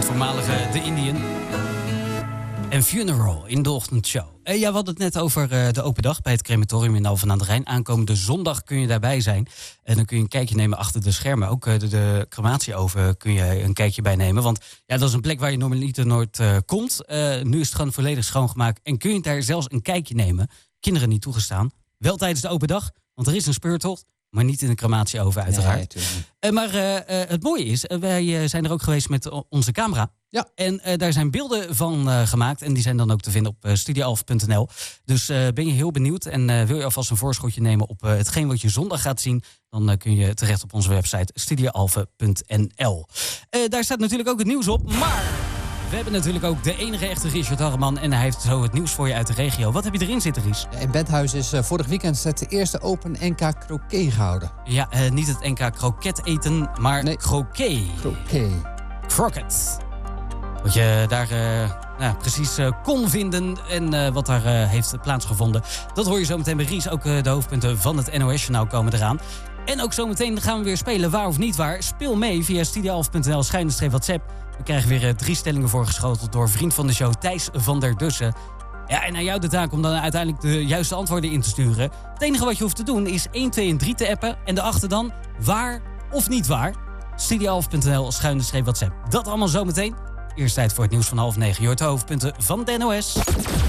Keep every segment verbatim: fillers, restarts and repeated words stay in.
voormalige The Indian. En Funeral in de ochtendshow. Uh, ja, we hadden het net over uh, de open dag bij het crematorium in Alphen aan de Rijn. Aankomende zondag kun je daarbij zijn. En dan kun je een kijkje nemen achter de schermen. Ook uh, de, de crematieoven kun je een kijkje bij nemen. Want ja, dat is een plek waar je normaliter nooit uh, komt. Uh, nu is het gewoon volledig schoongemaakt. En kun je daar zelfs een kijkje nemen. Kinderen niet toegestaan. Wel tijdens de open dag, want er is een speurtocht. Maar niet in de crematieoven uiteraard. Nee, uh, maar uh, uh, het mooie is, uh, wij uh, zijn er ook geweest met uh, onze camera. Ja. En uh, daar zijn beelden van uh, gemaakt. En die zijn dan ook te vinden op uh, studio alphen punt n l. Dus uh, ben je heel benieuwd en uh, wil je alvast een voorschotje nemen op uh, hetgeen wat je zondag gaat zien, dan uh, kun je terecht op onze website studio alphen punt n l. Uh, daar staat natuurlijk ook het nieuws op, maar we hebben natuurlijk ook de enige echte Richard Harreman. En hij heeft zo het nieuws voor je uit de regio. Wat heb je erin zitten, Ries? In Benthuis is uh, vorig weekend het eerste Open N K Croquet gehouden. Ja, uh, niet het N K kroket eten, maar nee. croquet. Croquet. Croquet. Wat je daar uh, nou, precies uh, kon vinden en uh, wat daar uh, heeft plaatsgevonden. Dat hoor je zo meteen bij Ries. Ook uh, de hoofdpunten van het N O S-journaal komen eraan. En ook zometeen gaan we weer spelen, waar of niet waar. Speel mee via studio alphen punt n l schuine streep WhatsApp. We krijgen weer uh, drie stellingen voorgeschoteld door vriend van de show Thijs van der Dussen. Ja, en aan jou de taak om dan uiteindelijk de juiste antwoorden in te sturen. Het enige wat je hoeft te doen is een, twee en drie te appen. En daarachter dan waar of niet waar. studio alphen punt n l schuine streep WhatsApp. Dat allemaal zometeen. Eerst tijd voor het nieuws van half negen. Je hoort de hoofdpunten van de N O S.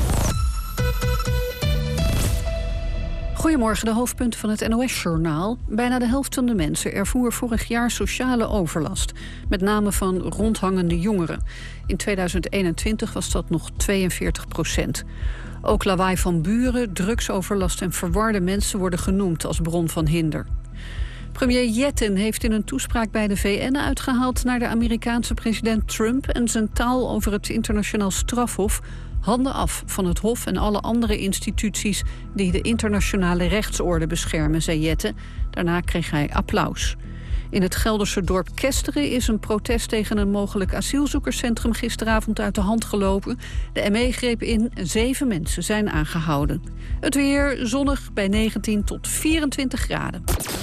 Goedemorgen, de hoofdpunten van het N O S-journaal. Bijna de helft van de mensen ervoer vorig jaar sociale overlast. Met name van rondhangende jongeren. In tweeduizend eenentwintig was dat nog tweeënveertig procent. Ook lawaai van buren, drugsoverlast en verwarde mensen worden genoemd als bron van hinder. Premier Yellen heeft in een toespraak bij de V N uitgehaald naar de Amerikaanse president Trump en zijn taal over het internationaal strafhof. Handen af van het hof en alle andere instituties die de internationale rechtsorde beschermen, zei Yellen. Daarna kreeg hij applaus. In het Gelderse dorp Kesteren is een protest tegen een mogelijk asielzoekerscentrum gisteravond uit de hand gelopen. De M E greep in, zeven mensen zijn aangehouden. Het weer zonnig bij negentien tot vierentwintig graden.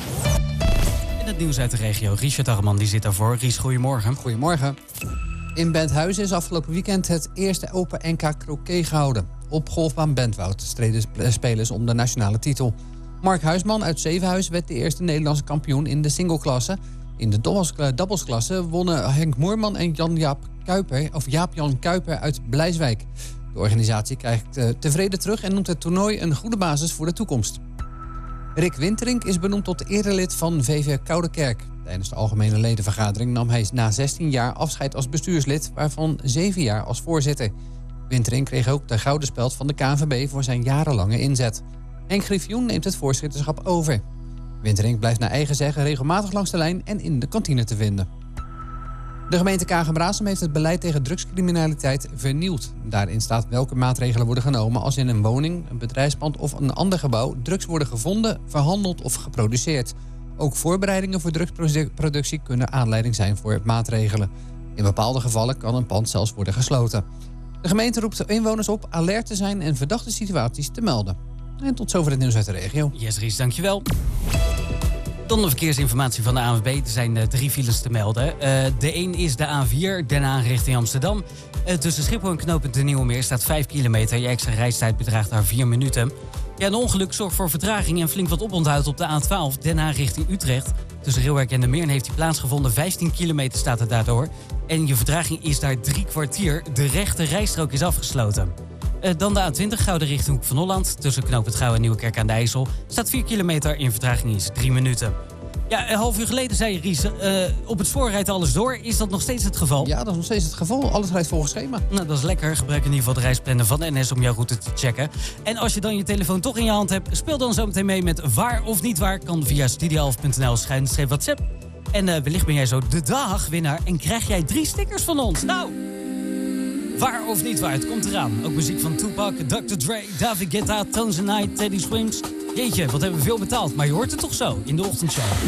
Het nieuws uit de regio. Richard Harreman die zit daarvoor. Ries, goedemorgen. Goedemorgen. In Benthuizen is afgelopen weekend het eerste Open N K Croquet gehouden. Op golfbaan Bentwoud streden spelers om de nationale titel. Mark Huisman uit Zevenhuis werd de eerste Nederlandse kampioen in de singleklasse. In de doublesklasse wonnen Henk Moerman en Jan-Jaap Kuiper, of Jaap-Jan Kuiper uit Blijswijk. De organisatie krijgt uh, tevreden terug en noemt het toernooi een goede basis voor de toekomst. Rick Winterink is benoemd tot erelid van V V Koudekerk. Tijdens de algemene ledenvergadering nam hij na zestien jaar afscheid als bestuurslid, waarvan zeven jaar als voorzitter. Winterink kreeg ook de gouden speld van de K N V B voor zijn jarenlange inzet. Henk Griffioen neemt het voorzitterschap over. Winterink blijft naar eigen zeggen regelmatig langs de lijn en in de kantine te vinden. De gemeente Kagen-Braassem heeft het beleid tegen drugscriminaliteit vernieuwd. Daarin staat welke maatregelen worden genomen als in een woning, een bedrijfspand of een ander gebouw drugs worden gevonden, verhandeld of geproduceerd. Ook voorbereidingen voor drugsproductie kunnen aanleiding zijn voor maatregelen. In bepaalde gevallen kan een pand zelfs worden gesloten. De gemeente roept de inwoners op alert te zijn en verdachte situaties te melden. En tot zover het nieuws uit de regio. Yes, Ries, dankjewel. Dan de verkeersinformatie van de A N W B. Er zijn uh, drie files te melden. Uh, de een is de A vier, Den Haag richting Amsterdam. Uh, tussen Schiphol en knooppunt de Nieuwe Meer staat vijf kilometer. Je extra reistijd bedraagt daar vier minuten. Ja, een ongeluk zorgt voor vertraging en flink wat oponthoud op de A twaalf, Den Haag richting Utrecht. Tussen Rilwerk en de Meern heeft die plaatsgevonden. vijftien kilometer staat er daardoor. En je vertraging is daar drie kwartier. De rechte rijstrook is afgesloten. Uh, dan de A twintig, Gouden richting Hoek van Holland. Tussen knooppunt Gouw en Nieuwekerk aan de IJssel staat vier kilometer. In vertraging is drie minuten. Ja, een half uur geleden zei je, Ries, uh, op het spoor rijdt alles door. Is dat nog steeds het geval? Ja, dat is nog steeds het geval. Alles rijdt volgens schema. Nou, dat is lekker. Gebruik in ieder geval de reisplanner van N S om jouw route te checken. En als je dan je telefoon toch in je hand hebt, speel dan zo meteen mee met waar of niet waar. Kan via studio alphen punt n l schuine streep WhatsApp. En uh, wellicht ben jij zo de dagwinnaar en krijg jij drie stickers van ons. Nou, waar of niet waar, het komt eraan. Ook muziek van Tupac, dokter Dre, David Guetta, Tones and I, Teddy Swims. Jeetje, wat hebben we veel betaald. Maar je hoort het toch zo in de ochtendshow.